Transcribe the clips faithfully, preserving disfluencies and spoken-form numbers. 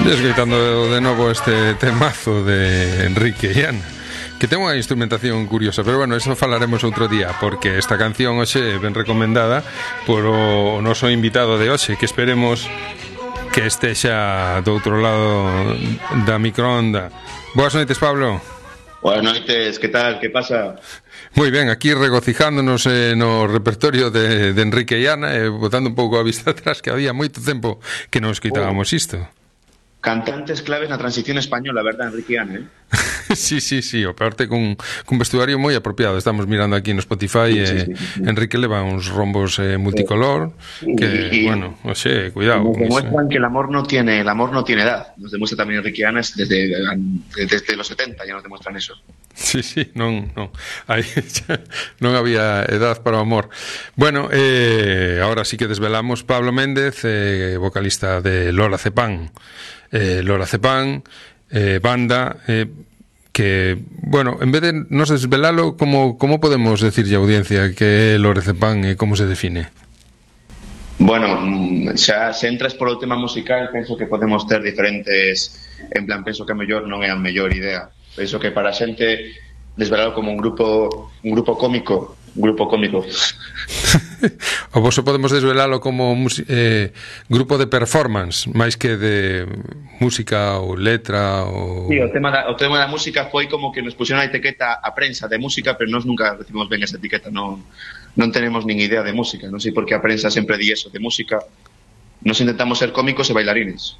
Escoitando de novo este temazo de Enrique e Ana, que ten unha instrumentación curiosa, pero bueno, eso falaremos outro día, porque esta canción hoxe ben recomendada por o noso invitado de hoxe, que esperemos que estexa do outro lado da microonda. Boas noites, Pablo. Boas noites, que tal, que pasa? Moi ben, aquí regocijándonos eh, no repertorio de, de Enrique e Ana, eh, botando un pouco a vista atrás, que había moito tempo que non escoitábamos isto. Cantantes claves na transición española, verdad, Enrique e Ana, eh? Sí, sí, sí, o parte cun, cun vestuario moi apropiado. Estamos mirando aquí no Spotify, sí, sí, sí, sí. eh, Enrique leva uns rombos eh, multicolor, sí. que, y, bueno, oxe, cuidado. Nos demuestran que el amor no tiene el amor no tiene edad. Nos demuestra tamén Enrique e Ana desde, desde los setenta, ya nos demuestran eso. Sí, sí, non, non. Aí non había edad para o amor. Bueno, eh, ahora sí que desvelamos Pablo Méndez, eh, vocalista de Lola Cepán. Eh, Lola Cepán, eh, banda... Eh, que, bueno, en vez de nos desvelalo, como, como podemos decirlle a audiencia que é Lola Cepán e como se define? Bueno, xa se entras por o tema musical, penso que podemos ter diferentes, en plan, penso que a mellor non é a mellor idea. Penso que para a xente desvelalo como un grupo un grupo cómico, un grupo cómico. O vos podemos desvelalo como eh, grupo de performance, máis que de música ou letra ou... Sí, o tema, da, o tema da música foi como que nos pusieron a etiqueta a prensa de música, pero nós nunca recibimos ben esa etiqueta, non, non tenemos nin idea de música, non sei por que a prensa sempre di eso de música. Nos intentamos ser cómicos e bailarines.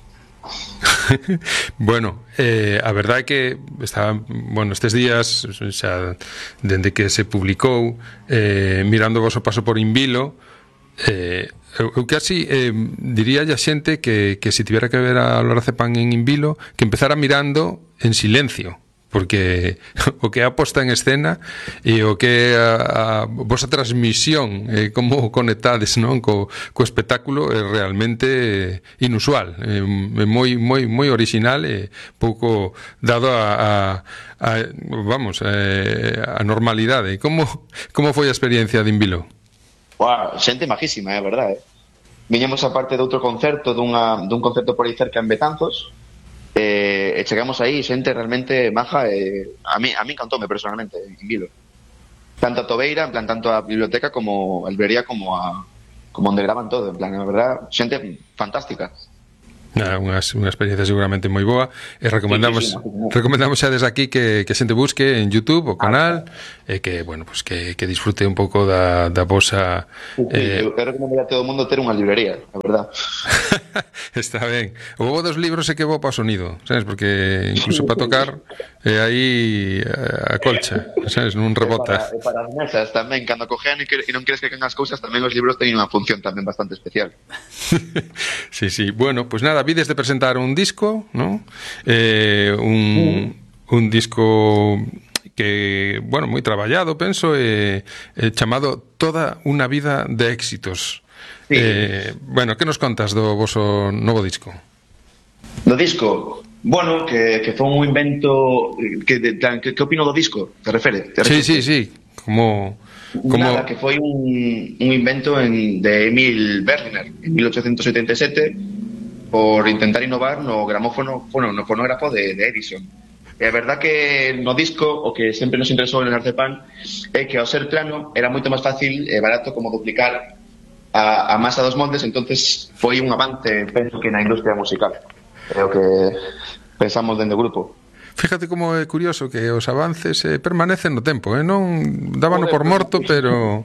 Bueno, eh, a verdade é que estaba, bueno, estes días xa, dende que se publicou eh, mirando o vosso paso por Invilo, eh, eu, eu casi eh, diría a xente que, que se tivera que ver a Lola Cepán en Invilo, que empezara mirando en silencio, porque o que é a posta en escena e o que é a, a vosa transmisión, eh, como conectades, non, co, co espectáculo é realmente inusual, é eh, moi moi moi original e pouco dado a, a, a vamos, eh, a normalidade. Como como foi a experiencia de Invilo? Wow, xente majísima, é verdade. Viñemos a parte de outro concerto, dunha, dun concerto por aí cerca en Betanzos. Eh, e chegamos aí, xente realmente maja, eh, a mí a mí encantoume personalmente en Vilo, tanto a Tobeira, en plan, tanto a biblioteca como a Albería, como a como onde graban todo, en plan, a verdad, xente fantástica. Nah, unha, unha experiencia seguramente moi boa e recomendamos sí, sí, sí, no, recomendamos xa desde aquí que, que xente busque en YouTube o canal ah, e que, bueno, pues que, que disfrute un pouco da, da vosa sí, sí, eh... eu recomendaría a todo o mundo ter unha librería, a verdad. Está ben. O bobo dos libros é que bo para o sonido, sabes? Porque incluso para tocar é eh, aí a colcha, sabes? Non rebota. E para, para as mesas tamén, cando cojean e, que, e non queres que caen as cousas, tamén os libros teñen unha función tamén bastante especial. Sí, sí. Bueno, pues nada, vides de presentar un disco, ¿no? Eh, un, mm. un disco que, bueno, moi traballado, penso, eh, eh, chamado Toda unha vida de éxitos. Sí. Eh, bueno, que nos contas do voso novo disco? Do disco? Bueno, que, que foi un invento que, de, que, que opino do disco? Te refere? Te refere? Sí, sí, sí. Como... Como... Nada, que foi un, un invento en, de Emil Berliner en mil ochocientos setenta e sete por intentar innovar no gramófono, bueno, no fonógrafo de, de Edison. E a verdad que no disco o que sempre nos interesou en Lola Cepán é que ao ser plano era moito máis fácil e barato como duplicar a, a masa dos moldes, entonces foi un avance, penso que na industria musical. É o que pensamos dende o grupo. Fíjate como é curioso que os avances eh, permanecen no tempo, eh? Non dábano por morto, pero...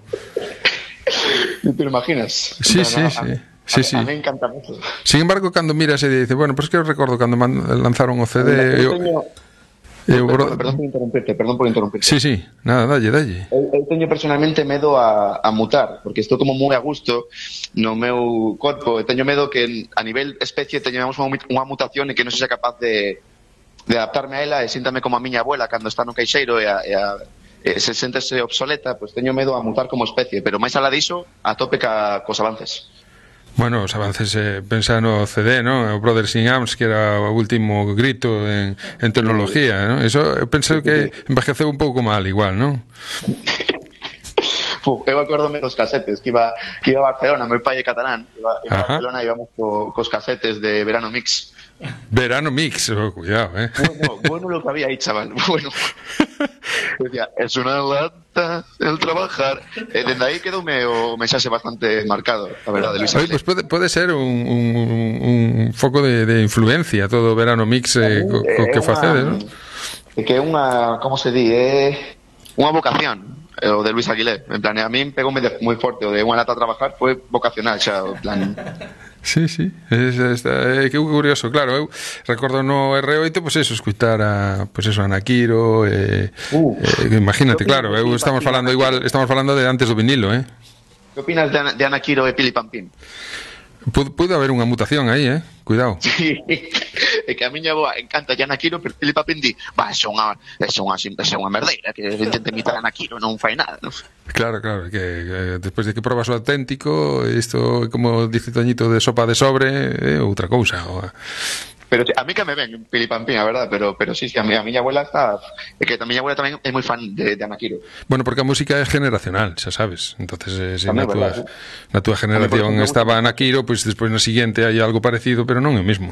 ¿Te imaginas? Sí, no, sí, no, sí. A, sí, a, sí. a mí encanta mucho. Sin embargo, cando miras e dices, bueno, pues que eu recordo cando man, lanzaron o C D... Eu, teño... eu, eu, perdón, perdón por interrumpirte, perdón por interrumpirte. Sí, sí, nada, dalle, dalle. Eu, eu teño personalmente medo a, a mutar, porque estou como moi a gusto no meu corpo, e teño medo que a nivel especie teñamos unha, unha mutación e que non sexa capaz de... de adaptarme a ela e síntame como a miña abuela cando está no caixeiro e, a, e, a, e se sentese obsoleta, pois teño medo a mutar como especie, pero máis alá diso, a tope ca, cos avances. Bueno, os avances, eh, pensa no C D, ¿no? O Brothers in Arms, que era o último grito en, en tecnología, ¿no? Eso eu penso que envejeceu un pouco mal igual, ¿no? Uf, eu acordome dos casetes que iba, que iba a Barcelona, meu pai é catalán, iba, iba a Barcelona e íbamos co, cos casetes de Verano Mix. Verano Mix, oh, cuidado, eh. Bueno, bueno lo que había ahí, chaval. Bueno. Decía, es una lata el trabajar. Eh, desde aí quedoume o mensaxe bastante marcado, a verdade, de Luis Oye, pues puede, puede ser un, un, un foco de, de influencia todo Verano Mix eh, co, co que facedes, ¿no? É que é unha, como se di, é unha vocación o de Luis Aguilé, en plan, a mí pegoume moi forte, o de unha lata a trabajar foi vocacional xa, en plan. Sí, sí, es, es, é que curioso, claro, eu recordo no erre oito, pois pues eso, escutar a, pois pues eso, a Ana Quiro, eh, uh, eh, imagínate, claro, eu estamos falando igual, estamos falando de antes do vinilo, eh. Que opinas de Ana, de Ana Quiro e Pili Pampín? Pude, pude haber unha mutación aí, eh, cuidado. Sí, é que a miña boa encanta Ana Quiro, pero Pili Pampín di, va, é unha, é unha, é unha merdeira, que intenta imitar a Ana Quiro, non fai nada, non? Claro, claro, que, que despois de que probas o auténtico, isto, como dice Toñito, de sopa de sobre, é outra cousa. O... Pero a mí que me ven Pili Pampín, a verdad, pero pero sí, sí, a, mi, a miña abuela está, é que a miña abuela tamén é moi fan de, de Ana Quiro. Bueno, porque a música é generacional, xa sabes. Entonces, eh, si na túa, na túa generación estaba Ana Quiro, pois pues despois na seguinte hai algo parecido, pero non é o mesmo.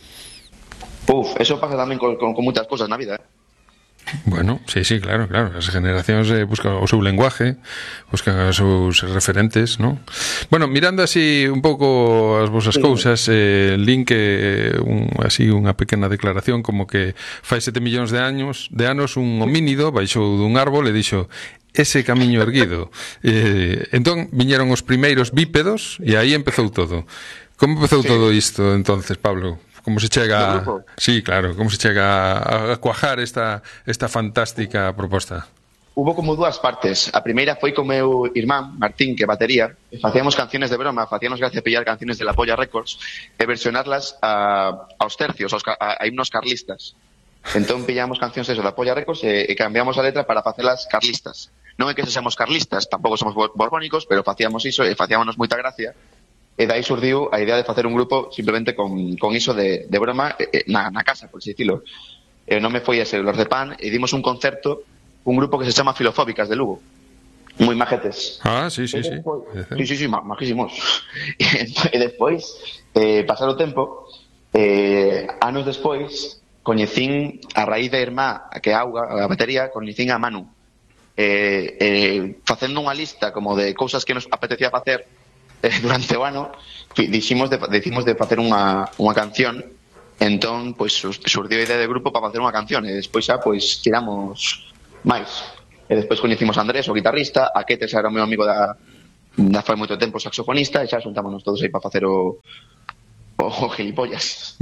Uf, eso pasa tamén con, con, con moitas cosas na vida, eh? Bueno, sí, sí, claro, claro. As generacións eh, buscan o seu lenguaje, buscan os seus referentes, ¿no? Bueno, mirando así un pouco as vosas sí. cousas, eh, link que un, así unha pequena declaración como que fai sete millóns de años, de anos un homínido baixou dun árbol e dixo ese camiño erguido. Eh, entón viñeron os primeiros bípedos e aí empezou todo. Como empezou sí. todo isto entonces, Pablo? Como se chega a... Sí, claro, como se chega a, a cuajar esta, esta fantástica proposta? Hubo como dúas partes. A primeira foi con meu irmán, Martín, que batería. Facíamos canciones de broma, facíamos gracia pillar canciones de La Polla Records e versionarlas a, aos tercios, aos, a, a himnos carlistas. Entón pillamos cancións de La Polla Records e, e cambiamos a letra para facelas carlistas. Non é que sexamos carlistas, tampouco somos borbónicos, pero facíamos iso e facíamos moita gracia. E dai surdiu a idea de facer un grupo simplemente con, con iso de, de broma eh, na, na casa, por así decirlo. E non me foi ese Los de Pan e dimos un concerto, un grupo que se chama Filofóbicas de Lugo. Moi majetes. Ah, sí, sí, sí. Despois, sí, sí, sí, majísimos. E, e despois, eh, pasar o tempo, eh, anos despois, coñecín a raíz da irmá que auga, a batería, coñecín a Manu. Eh, eh, facendo unha lista como de cousas que nos apetecía facer durante o ano, diximos de, decimos de facer unha, unha canción. Entón, pois, surdiu a idea de grupo para facer unha canción e despois xa, pois, tiramos máis. E despois coñecimos a Andrés, o guitarrista, a Quetes era o meu amigo da, da fai moito tempo saxofonista, e xa xuntámonos todos aí para facer o o, o gilipollas.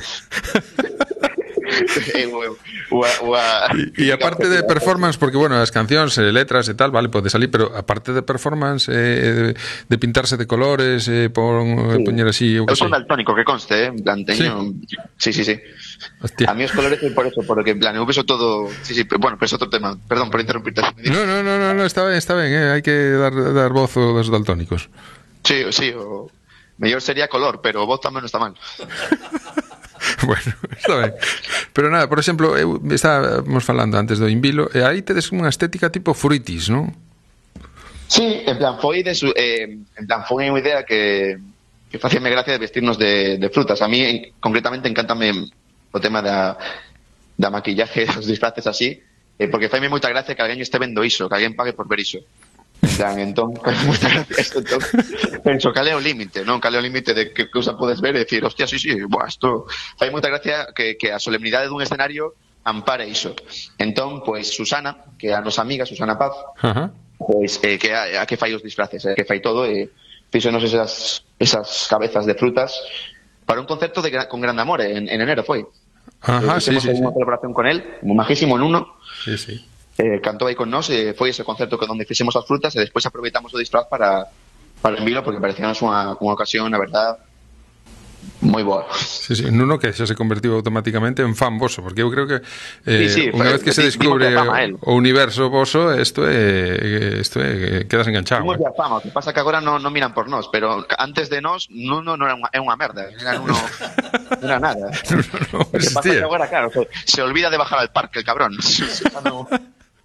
E aparte de performance, porque bueno, as cancións, eh, letras e tal, vale, pode salir, pero aparte de performance, eh, de, de pintarse de colores, eh, pon, sí. poñer así, eu que sei. Eu son daltónico, que conste, eh, en plan, teño... Sí, sí, sí. sí. A mí os colores é por eso, porque en plan, eu beso todo... Sí, sí, bueno, pero é outro tema. Perdón por interrumpirte. No, no, no, no, no, está ben, está ben, eh, hai que dar, dar voz aos daltónicos. Sí, sí, o mellor sería color, pero voz tamén non está mal. Bueno, está ben. Pero nada, por exemplo, eu estábamos falando antes do Invilo, e aí tedes unha estética tipo fruitis, non? Sí, en plan, foi de su, eh, en plan, foi unha idea que que facíame gracia de vestirnos de, de frutas. A mí, en, concretamente, encántame o tema da, da maquillaje, dos disfraces así, eh, porque faime moita gracia que alguén este vendo iso, que alguén pague por ver iso. En plan, entón, moita gracia isto, entón, penso, cal é o límite, non? Cal é o límite de que cousa podes ver e dicir, hostia, sí, sí, buah, isto... Fai moita gracia que, que a solemnidade dun escenario ampare iso. Entón, pois, Susana, que é a nosa amiga, Susana Paz, uh-huh. pois, eh, que a, a que fai os disfraces, eh, que fai todo, e fíxonos esas, esas cabezas de frutas para un concerto de, con Grande Amor, en, en enero foi. Ajá, uh-huh, sí, sí, unha sí. colaboración con él, como majísimo en uno. Sí, sí. Eh, cantou aí con nós e foi ese concerto que onde fixemos as frutas e despois aproveitamos o disfraz para para en Vilo porque parecíanos unha, unha ocasión, na verdad, moi boa. Sí, sí, Nuno que xa se convertiu automáticamente en fan voso, porque eu creo que eh, sí, sí, unha vez que se descubre o, o universo voso, isto é isto é quedas enganchado. Vimos eh? a fama, o que pasa que agora non no miran por nós, pero antes de nós Nuno non era unha, é unha merda, era Nuno non era nada. No, no, no o que pasa que agora, claro, se, se olvida de bajar al parque el cabrón. No...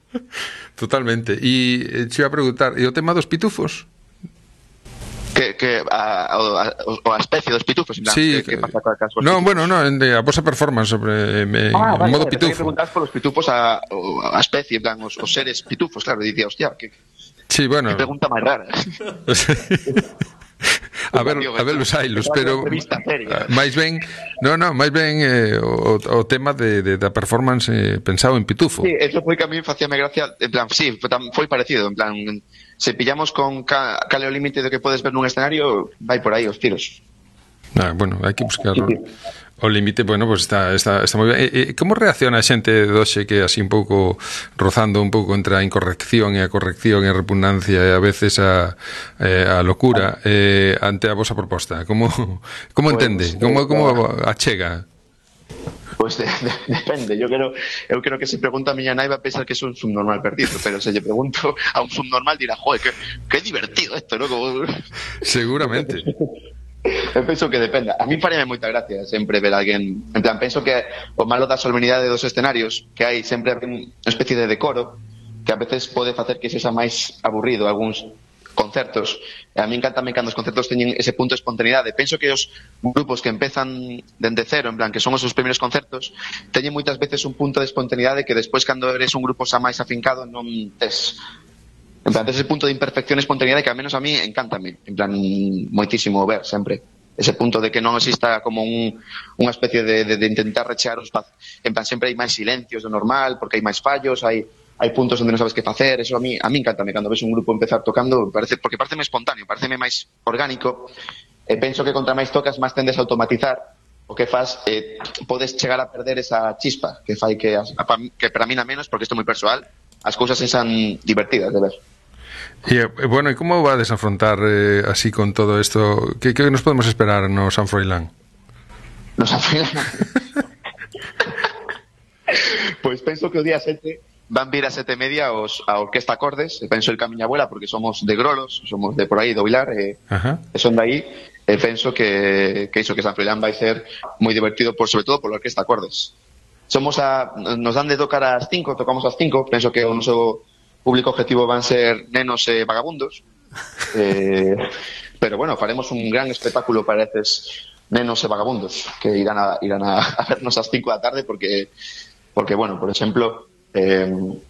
Totalmente. E te iba a preguntar, e o tema dos pitufos? Que, que a, a, a, a especie dos pitufos, en plan, sí, que, que pasa con as no, bueno, no, en de, a vosa performance sobre eh, ah, en vale, modo vale, pitufo. Preguntas por los pitufos a, a especie, en plan, os, os seres pitufos, claro, e dicía, hostia, que, sí, bueno. que pregunta máis rara. A ver, a ver los ailos, pero máis ben, no, no, máis ben eh, o, o tema de, de da performance eh, pensado en pitufo. Sí, eso foi que a mí facíame gracia, en plan, sí, foi parecido, en plan, se pillamos con ca, cale o límite do que podes ver nun escenario, vai por aí os tiros. Ah, bueno, hai que buscar sí, sí. O límite, bueno, pues está, está, está moi ben. E, e, como reacciona a xente doxe que así un pouco rozando un pouco entre a incorrección e a corrección e a repugnancia e a veces a, eh, a locura eh, ante a vosa proposta? Como, como pues, entende? Como, como achega? Pois pues de, de, depende, yo creo eu creo que se pregunta a miña nai va a pensar que é un subnormal perdido, pero se lle pregunto a un subnormal dirá, joder, que, que divertido esto, ¿no? Como... Seguramente. Eu penso que depende. A mí faríame moita gracia sempre ver a alguén, en plan, penso que o malo da solemnidade dos escenarios, que hai sempre unha especie de decoro que a veces pode facer que sexa máis aburrido algúns concertos. E a mí encantame cando os concertos teñen ese punto de espontaneidade. Penso que os grupos que empezan dende cero, en plan, que son os seus primeiros concertos, teñen moitas veces un punto de espontaneidade que despois, cando eres un grupo xa máis afincado, non tes. En plan, ese punto de imperfección e espontaneidade que, a menos a mí, encántame. En plan, moitísimo ver, sempre. Ese punto de que non exista como un, unha especie de, de, de intentar rechear os espacios. En plan, sempre hai máis silencios do normal, porque hai máis fallos, hai... hai puntos onde non sabes que facer, eso a mí a mí encantame cando ves un grupo empezar tocando, parece porque pareceme espontáneo, pareceme máis orgánico, e penso que contra máis tocas máis tendes a automatizar, o que faz eh, podes chegar a perder esa chispa que fai que as, a, que para min a menos, porque isto é moi persoal, as cousas sexan divertidas de ver. E bueno, e como vades a afrontar eh, así con todo isto? Que, que nos podemos esperar no San Froilán? No San Froilán? Pois penso que o día sete van vir a sete e media os, a Orquesta Acordes, e penso el que a miña abuela, porque somos de Grolos, somos de por aí, do Vilar, e, e son de aí, e penso que, que iso, que San Froilán vai ser moi divertido, por, sobre todo por a Orquesta Acordes. Somos a, nos dan de tocar ás cinco, tocamos ás cinco, penso que o noso público objetivo van ser nenos e vagabundos, eh, pero bueno, faremos un gran espectáculo para estes nenos e vagabundos, que irán a, irán a, a vernos ás cinco da tarde, porque, porque bueno, por exemplo, Eh,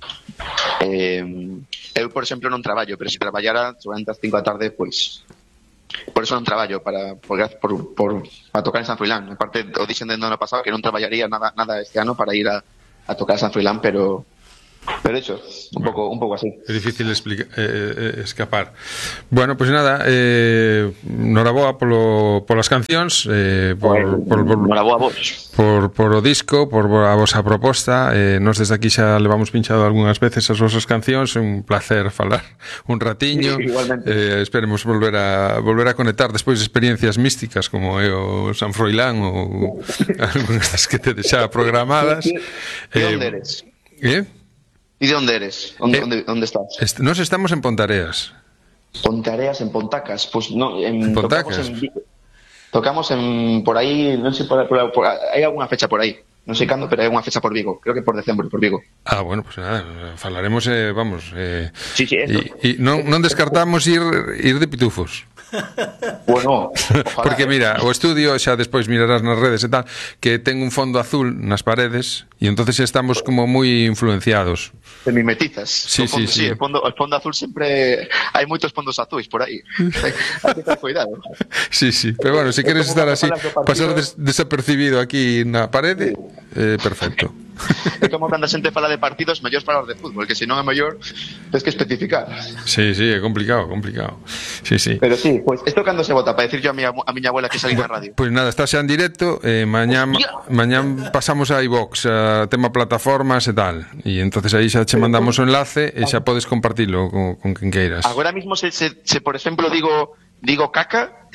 eh, eu, por exemplo, non traballo, pero se traballara durante as cinco da tarde, pois por eso non traballo para, por, por, por, para tocar en San Froilán. Aparte, o dixen dende o ano pasado que non traballaría nada, nada este ano para ir a, a tocar a San Froilán, pero pero hecho, un bueno, pouco un pouco así. É difícil explica, eh, escapar. Bueno, pois pues nada, eh, noraboa polo polas cancións, eh, por, bueno, por, por, noraboa vos. Por, por o disco, por a vosa proposta, eh, nos desde aquí xa levamos pinchado algunhas veces as vosas cancións, é un placer falar un ratiño. Sí, eh, esperemos volver a volver a conectar despois de experiencias místicas como é o San Froilán ou algunhas das que tedes xa programadas. E eh, onde eres? Eh? ¿Y de dónde eres? ¿Dónde, eh, dónde, dónde estás? Est- nos estamos en Pontareas. Pontareas, en Pontacas. Pues no, en, en Pontacas. Tocamos en, tocamos en por aí, non sei por, por, por hai algunha fecha por aí. Non sei cando, pero hai unha fecha por Vigo. Creo que por decembro, por Vigo. Ah, bueno, pues nada, falaremos, eh, vamos. Eh, sí, sí, eso. E non, non descartamos ir ir de pitufos. Bueno, ojalá, porque mira, eh. o estudio xa despois mirarás nas redes e tal, que ten un fondo azul nas paredes e entonces estamos como moi influenciados. Te mimetizas. Sí, fondo, sí, sí. sí. El fondo, el fondo azul sempre hai moitos fondos azuis por aí. Hai que ter cuidado. Sí, sí, pero bueno, se si queres estar así, pasar des desapercibido aquí na parede, sí. eh, perfecto. É como cando a xente fala de partidos, mellor falar de fútbol, que se non é mellor, tens que especificar. Sí, sí, é complicado, complicado. Sí, sí. Pero sí, pues esto cando se vota, para decir yo a mi, a miña abuela que salí na radio. Pois pues nada, está xa en directo, eh, mañán, mañán pasamos a iVox, a tema plataformas e tal, e entonces aí xa che mandamos o enlace e xa podes compartilo con, con quen queiras. Agora mismo se, se, se por exemplo digo digo caca,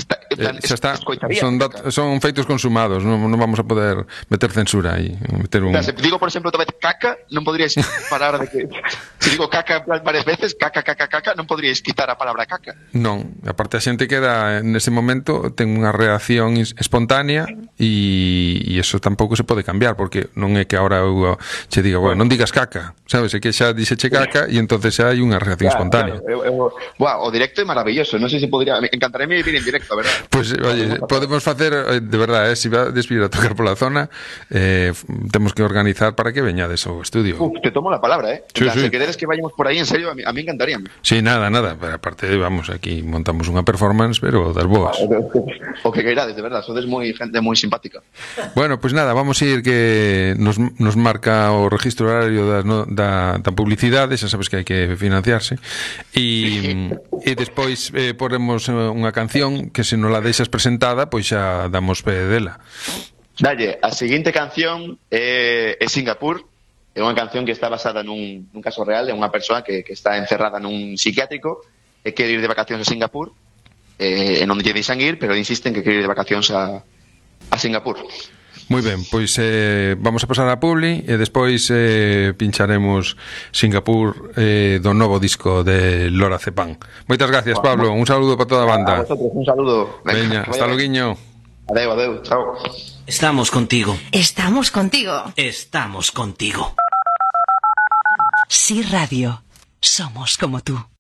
Está, en plan, eh, xa está, escoitaría son, a dat, caca. son feitos consumados, non, non vamos a poder meter censura aí, meter un... Claro, se digo, por exemplo, outra vez caca, non podríais parar de que... Se digo caca en plan varias veces, caca, caca, caca, non podríais quitar a palabra caca. Non, aparte a xente queda nese momento ten unha reacción espontánea e, e eso tampouco se pode cambiar, porque non é que agora eu che diga, bueno, non digas caca, sabes, é que xa dixeche caca e entonces xa hai unha reacción Claro, espontánea. claro, eu, eu, buah, o directo é maravilloso, non sei se podría, me encantaría me vivir en directo, a verdad. Pois, pues, oye, podemos facer, de verdade, eh, se si va a desvir a tocar pola zona, eh, temos que organizar para que veñades ao estudio. Uf, te tomo la palabra, eh. Sí, o sea, sí. Se queredes que vayamos por aí, en serio, a mí, a mí encantaría. Sí, nada, nada, pero aparte, vamos, aquí montamos unha performance, pero das boas. O que queirades, de verdad, sodes moi gente moi simpática. Bueno, pues nada, vamos a ir que nos, nos marca o registro horario da, no, da, da publicidade, xa sabes que hai que financiarse, e, e despois eh, poremos unha canción que se nos la deixas presentada, pois xa damos pé dela. Dalle, a seguinte canción é, é Singapur, é unha canción que está basada nun, nun caso real de unha persoa que, que está encerrada nun psiquiátrico e quere ir de vacacións a Singapur, eh, e non lle deixan ir, pero insisten que quere ir de vacacións a, a Singapur. Moi ben, pois eh, vamos a pasar a Publi e despois eh, pincharemos Singapur eh, do novo disco de Lora Cepán. Moitas gracias, Pablo, un saludo para toda a banda. A vosotros, un saludo. Veña, hasta loguiño. Adeu, adeu, chao. Estamos contigo. Estamos contigo. Estamos contigo. Sí Radio. Somos como tú.